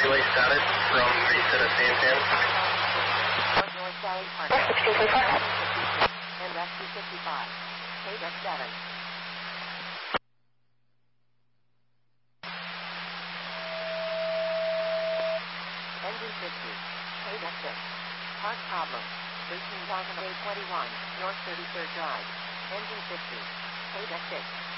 relay status from reset of Santan. North Valley Park. And rescue 55. KDEC 7. Engine 50. KDEC 6. Park problem. 13,821, North 33rd Drive. Engine 50. KDEC 6.